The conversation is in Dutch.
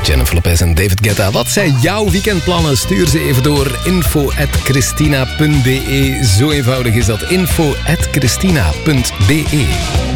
Jennifer Lopez en David Guetta. Wat zijn jouw weekendplannen? Stuur ze even door. info@christina.be. Zo eenvoudig is dat. info@christina.be.